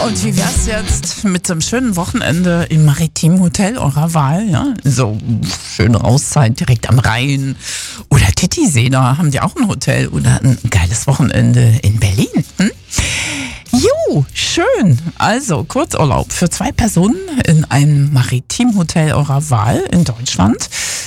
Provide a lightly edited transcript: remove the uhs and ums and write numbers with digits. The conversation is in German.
Und wie wär's jetzt mit einem schönen Wochenende im Maritimhotel eurer Wahl? Ja? So schöne Auszeit direkt am Rhein. Oder Titisee, da haben die auch ein Hotel. Oder ein geiles Wochenende in Berlin. Jo, schön. Also Kurzurlaub für 2 Personen in einem Maritimhotel eurer Wahl in Deutschland.